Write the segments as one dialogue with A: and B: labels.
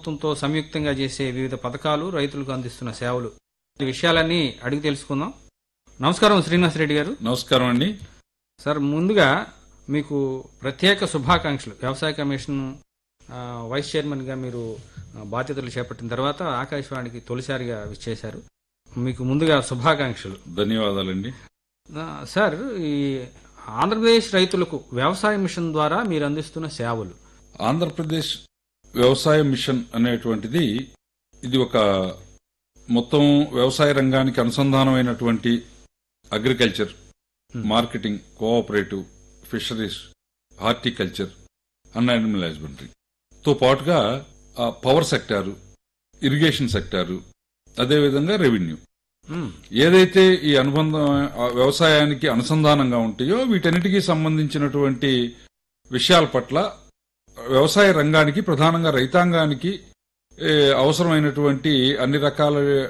A: ప్రభుత్వంతో సంయుక్తంగా చేసే వివిధ పథకాలు, రైతులకు అందిస్తున్న సేవలు, ఈ విషయాలన్నీ అడిగి తెలుసుకుందాం. నమస్కారం శ్రీనివాస్ రెడ్డి గారు.
B: నమస్కారం అండి.
A: సార్, ముందుగా మీకు ప్రత్యేక శుభాకాంక్షలు. వ్యవసాయ కమిషన్ వైస్ చైర్మన్ గా మీరు బాధ్యతలు చేపట్టిన తర్వాత ఆకాశవాణికి తొలిసారిగా విచ్చేశారు. మీకు ముందుగా శుభాకాంక్షలు.
B: ధన్యవాదాలండి.
A: సార్, ఈ ఆంధ్రప్రదేశ్ రైతులకు వ్యవసాయ మిషన్ ద్వారా మీరు అందిస్తున్న సేవలు.
B: ఆంధ్రప్రదేశ్ వ్యవసాయ మిషన్ అనేటువంటిది ఇది ఒక మొత్తం వ్యవసాయ రంగానికి అనుసంధానమైనటువంటి agriculture, marketing, cooperative, fisheries, horticulture, animal husbandry తో పాటుగా పవర్ సెక్టారు, ఇరిగేషన్ సెక్టారు, అదేవిధంగా రెవెన్యూ, ఏదైతే ఈ అనుబంధం వ్యవసాయానికి అనుసంధానంగా ఉంటాయో వీటన్నిటికీ సంబంధించినటువంటి విషయాల పట్ల వ్యవసాయ రంగానికి, ప్రధానంగా రైతాంగానికి అవసరమైనటువంటి అన్ని రకాల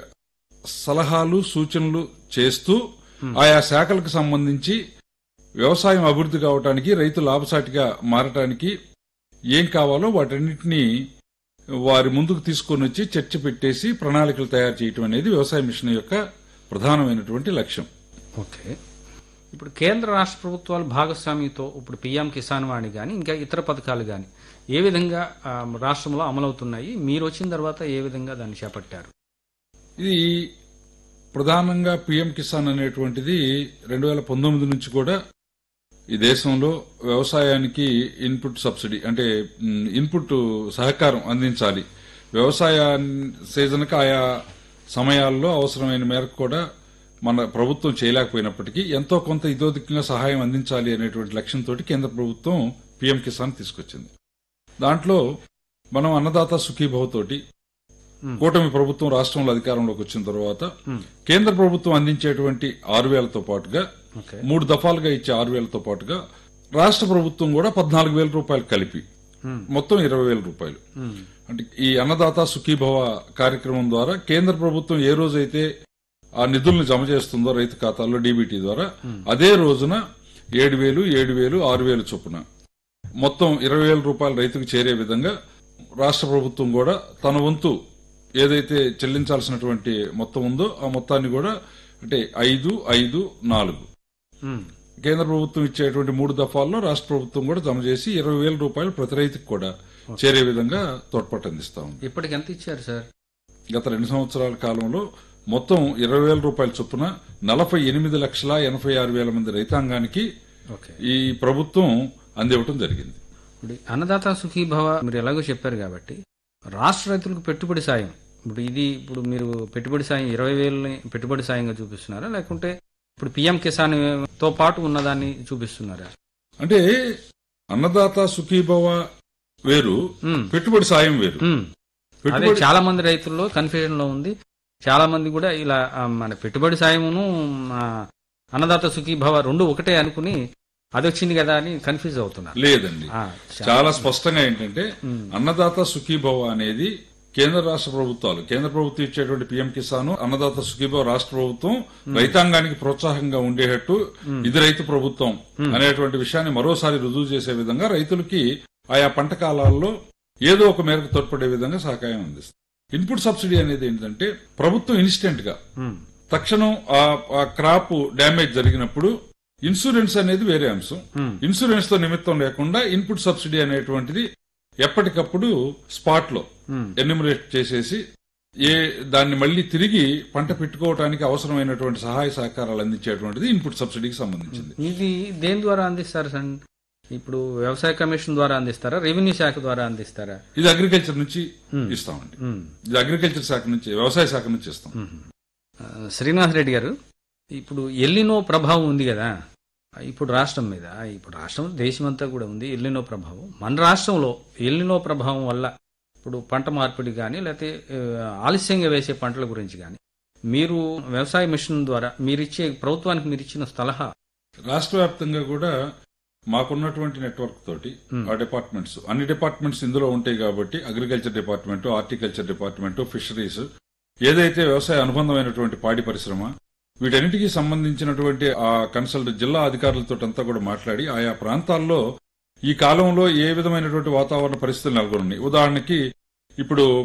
B: సలహాలు, సూచనలు చేస్తూ ఆయా శాఖలకు సంబంధించి వ్యవసాయం అభివృద్ధి కావడానికి, రైతు లాభసాటిగా మారటానికి ఏం కావాలో వాటన్నిటినీ వారి ముందుకు తీసుకొని వచ్చి చర్చ పెట్టేసి ప్రణాళికలు తయారు చేయటం అనేది వ్యవసాయ మిషన్ యొక్క ప్రధానమైనటువంటి లక్ష్యం.
A: ఓకే. ఇప్పుడు కేంద్ర రాష్ట్ర ప్రభుత్వాలు భాగస్వామ్యంతో ఇప్పుడు పీఎం కిసాన్ వాణి కానీ ఇంకా ఇతర పథకాలు కానీ ఏ విధంగా రాష్ట్రంలో అమలవుతున్నాయి? మీరు వచ్చిన తర్వాత ఏ విధంగా దాన్ని చేపట్టారు?
B: ఇది ప్రధానంగా పీఎం కిసాన్ అనేటువంటిది 2019 నుంచి కూడా ఈ దేశంలో వ్యవసాయానికి ఇన్పుట్ సబ్సిడీ అంటే ఇన్పుట్ సహకారం అందించాలి. వ్యవసాయ సీజన్కి ఆయా సమయాల్లో అవసరమైన మేరకు కూడా మన ప్రభుత్వం చేయలేకపోయినప్పటికీ ఎంతో కొంత ఇతోధికంగా సహాయం అందించాలి అనేటువంటి లక్ష్యంతో కేంద్ర ప్రభుత్వం పీఎం కిసాన్ తీసుకొచ్చింది. దాంట్లో మనం అన్నదాత సుఖీభవ తోటి కూటమి ప్రభుత్వం రాష్ట్రంలో అధికారంలోకి వచ్చిన తర్వాత కేంద్ర ప్రభుత్వం అందించేటువంటి 6,000తో పాటుగా 3 దఫాలుగా ఇచ్చే 6,000తో పాటుగా రాష్ట్ర ప్రభుత్వం కూడా 14,000 రూపాయలు కలిపి మొత్తం 20,000 రూపాయలు. అంటే ఈ అన్నదాత సుఖీభవ కార్యక్రమం ద్వారా కేంద్ర ప్రభుత్వం ఏ రోజైతే ఆ నిధులను జమ చేస్తుందో రైతు ఖాతాల్లో డీబీటీ ద్వారా అదే రోజున 7,000, 7,000, 6,000 చొప్పున మొత్తం 20,000 రూపాయలు రైతుకు చేరే విధంగా రాష్ట్ర ప్రభుత్వం కూడా తన వంతు ఏదైతే చెల్లించాల్సినటువంటి మొత్తం ఉందో ఆ మొత్తాన్ని కూడా అంటే 5, 5, 4 కేంద్ర ప్రభుత్వం ఇచ్చేటువంటి 3 దఫాల్లో రాష్ట్ర ప్రభుత్వం కూడా జమ చేసి 20,000 రూపాయలు ప్రతి రైతుకు కూడా చేరే విధంగా తోడ్పాటు అందిస్తాం.
A: ఇప్పటికి ఎంత ఇచ్చారు సార్?
B: గత 2 సంవత్సరాల కాలంలో మొత్తం 20,000 రూపాయల చొప్పున 48,86,000 మంది రైతాంగానికి ఈ ప్రభుత్వం అందివ్వటం జరిగింది.
A: అన్నదాత సుఖీభవ మీరు ఎలాగో చెప్పారు కాబట్టి రాష్ట్ర రైతులకు పెట్టుబడి సాయం ఇప్పుడు మీరు పెట్టుబడి సాయం 20,000 పెట్టుబడి సాయంగా చూపిస్తున్నారా, లేకుంటే ఇప్పుడు పీఎం కిసాన్ తో పాటు ఉన్నదాన్ని చూపిస్తున్నారా?
B: అంటే అన్నదాత సుఖీభవ వేరు, పెట్టుబడి సాయం వేరు.
A: అదే చాలా మంది రైతుల్లో కన్ఫ్యూజన్ లో ఉంది. చాలా మంది కూడా ఇలా మన పెట్టుబడి సాయమును అన్నదాత సుఖీభవ రెండు ఒకటే అనుకుని అది వచ్చింది కదా అని కన్ఫ్యూజ్ అవుతున్నారు.
B: లేదండి, చాలా స్పష్టంగా ఏంటంటే అన్నదాత సుఖీభవ అనేది కేంద్ర రాష్ట్ర ప్రభుత్వాలు, కేంద్ర ప్రభుత్వం ఇచ్చేటువంటి పీఎం కిసాన్, అన్నదాత సుఖీభవ రాష్ట్ర ప్రభుత్వం రైతాంగానికి ప్రోత్సాహంగా ఉండేటట్టు ఇది రైతు ప్రభుత్వం అనేటువంటి విషయాన్ని మరోసారి రుజువు చేసే విధంగా రైతులకి ఆయా పంట కాలాల్లో ఏదో ఒక మేరకు తోడ్పడే విధంగా సహకారం అందిస్తుంది. ఇన్పుట్ సబ్సిడీ అనేది ఏంటంటే ప్రభుత్వం ఇన్స్టెంట్ గా తక్షణం ఆ క్రాప్ డ్యామేజ్ జరిగినప్పుడు ఇన్సూరెన్స్ అనేది వేరే అంశం. ఇన్సూరెన్స్ తో నిమిత్తం లేకుండా ఇన్పుట్ సబ్సిడీ అనేటువంటిది ఎప్పటికప్పుడు స్పాట్ లో ఎన్యూమరేట్ చేసేసి దాన్ని మళ్లీ తిరిగి పంట పెట్టుకోవడానికి అవసరమైనటువంటి సహాయ సహకారాలు అందించేటువంటిది ఇన్పుట్ సబ్సిడీకి సంబంధించింది.
A: ఇది దేని ద్వారా అందిస్తారు సార్? ఇప్పుడు వ్యవసాయ కమిషన్ ద్వారా అందిస్తారా, రెవెన్యూ శాఖ ద్వారా అందిస్తారా?
B: ఇది అగ్రికల్చర్ నుంచి ఇస్తామండి. ఇది అగ్రికల్చర్ శాఖ నుంచి, వ్యవసాయ శాఖ నుంచి ఇస్తాం.
A: శ్రీనివాస్ రెడ్డి గారు, ఇప్పుడు ఎల్లినో ప్రభావం ఉంది కదా ఇప్పుడు రాష్ట్రం మీద, ఇప్పుడు రాష్ట్రం దేశమంతా కూడా ఉంది ఎల్లినో ప్రభావం. మన రాష్ట్రంలో ఎల్లినో ప్రభావం వల్ల ఇప్పుడు పంట మార్పిడి కానీ లేకపోతే ఆలస్యంగా వేసే పంటల గురించి కానీ మీరు వ్యవసాయ మిషన్ ద్వారా ప్రభుత్వానికి మీరు ఇచ్చిన సలహా?
B: రాష్ట్ర వ్యాప్తంగా కూడా మాకున్నటువంటి నెట్వర్క్ తోటి ఆ డిపార్ట్మెంట్స్, అన్ని డిపార్ట్మెంట్స్ ఇందులో ఉంటాయి కాబట్టి agriculture department, horticulture department, fisheries, ఏదైతే వ్యవసాయ అనుబంధమైనటువంటి పాడి పరిశ్రమ, వీటన్నిటికీ సంబంధించినటువంటి ఆ కన్సల్ట్ జిల్లా అధికారులతో అంతా కూడా మాట్లాడి ఆయా ప్రాంతాల్లో ఈ కాలంలో ఏ విధమైనటువంటి వాతావరణ పరిస్థితులు నెలకొన్నాయి. ఉదాహరణకి ఇప్పుడు